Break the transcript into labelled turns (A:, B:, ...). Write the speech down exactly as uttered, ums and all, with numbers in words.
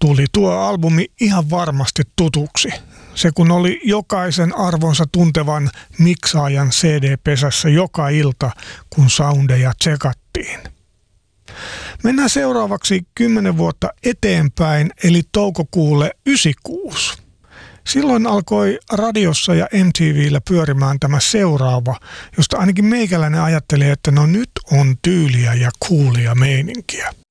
A: tuli tuo albumi ihan varmasti tutuksi. Se kun oli jokaisen arvonsa tuntevan miksaajan C D-pesässä joka ilta, kun soundeja tsekattiin. Mennään seuraavaksi kymmenen vuotta eteenpäin, eli toukokuulle yhdeksänkymmentäkuusi. Silloin alkoi radiossa ja M T V:llä pyörimään tämä seuraava, josta ainakin meikäläinen ajatteli, että no nyt on tyyliä ja coolia meininkiä.